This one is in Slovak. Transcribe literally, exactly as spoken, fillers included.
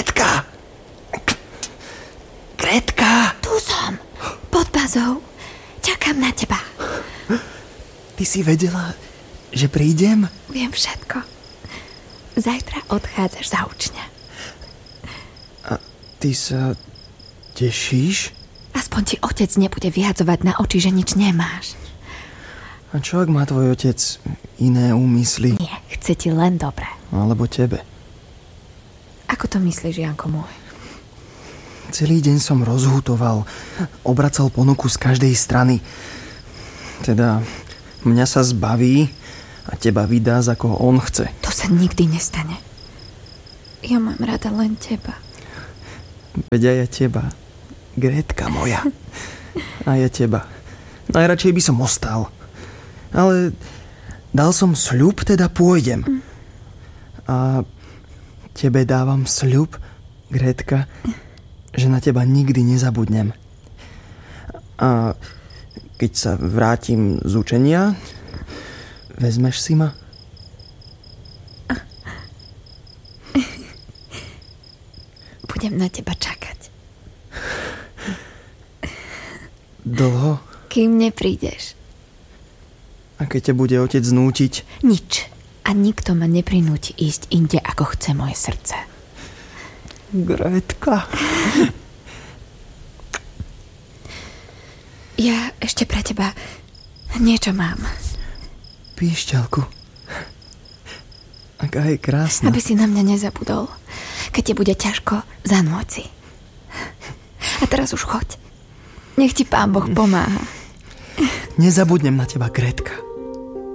Gretka! Gretka! Tu som, pod bazou. Čakám na teba. Ty si vedela, že prídem? Viem všetko. Zajtra odchádzaš za učňa. A ty sa tešíš? Aspoň ti otec nebude vyhadzovať na oči, že nič nemáš. A čo ak má tvoj otec iné úmysly? Nie, chce ti len dobre. Alebo tebe. Ako to myslíš, Janko môj? Celý deň som rozhutoval, obracal ponuku z každej strany. Teda mňa sa zbaví a teba vydá, za koho on chce. To sa nikdy nestane. Ja mám rada len teba. Veď aj ja teba, Gretka moja. A ja teba. Najradšej by som ostal. Ale dal som sľub, teda pôjdem. Mm. A tebe dávam sľub, Gretka, že na teba nikdy nezabudnem. A keď sa vrátim z učenia, vezmeš si ma? Budem na teba čakať. Dlho? Kým neprídeš. A keď ťa bude otec nútiť? Nič. A nikto ma neprinúti ísť inde, ako chce moje srdce. Gretka. Ja ešte pre teba niečo mám. Píšťalku. Aká je krásna. Aby si na mňa nezabudol, keď ti bude ťažko za noci. A teraz už choď. Nech ti Pán Boh pomáha. Nezabudnem na teba, Gretka.